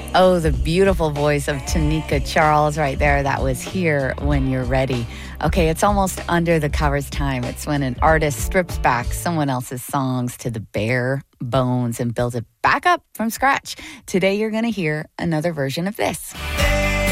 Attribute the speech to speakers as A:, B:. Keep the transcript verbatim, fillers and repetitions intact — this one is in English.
A: Oh, the beautiful voice of Tanika Charles right there. That was Here When You're Ready. Okay, it's almost under the covers time. It's when an artist strips back someone else's songs to the bare bones and builds it back up from scratch. Today, you're going to hear another version of this.